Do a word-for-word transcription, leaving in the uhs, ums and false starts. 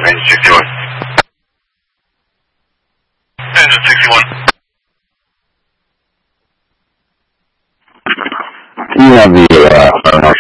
engine sixty-one. Engine sixty-one. Do you have the uh,